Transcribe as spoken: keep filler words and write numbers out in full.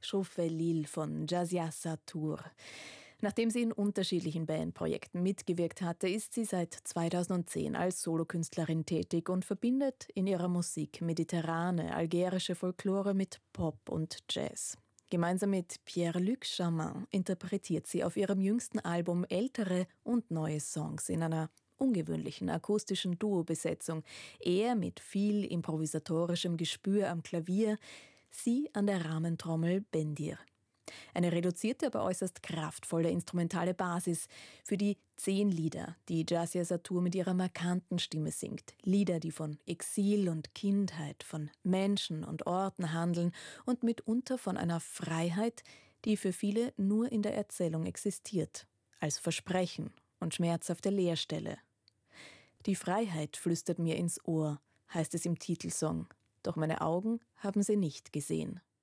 Chauffet Lille von Jazia Satour. Nachdem sie in unterschiedlichen Bandprojekten mitgewirkt hatte, ist sie seit zweitausendzehn als Solokünstlerin tätig und verbindet in ihrer Musik mediterrane, algerische Folklore mit Pop und Jazz. Gemeinsam mit Pierre-Luc Charmant interpretiert sie auf ihrem jüngsten Album ältere und neue Songs in einer ungewöhnlichen akustischen Duo-Besetzung. Er mit viel improvisatorischem Gespür am Klavier, sie an der Rahmentrommel Bendir. Eine reduzierte, aber äußerst kraftvolle instrumentale Basis für die zehn Lieder, die Jazia Satour mit ihrer markanten Stimme singt. Lieder, die von Exil und Kindheit, von Menschen und Orten handeln und mitunter von einer Freiheit, die für viele nur in der Erzählung existiert, als Versprechen und schmerzhafte Leerstelle. Die Freiheit flüstert mir ins Ohr, heißt es im Titelsong, doch meine Augen haben sie nicht gesehen.